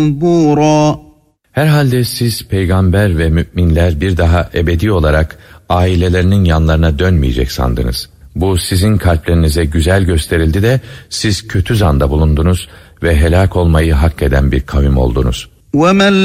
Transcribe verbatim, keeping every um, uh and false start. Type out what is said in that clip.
منظورا. Herhalde siz peygamber ve müminler bir daha ebedi olarak ailelerinin yanlarına dönmeyecek sandınız. Bu sizin kalplerinize güzel gösterildi de siz kötü zanda bulundunuz ve helak olmayı hak eden bir kavim oldunuz. وَمَنْ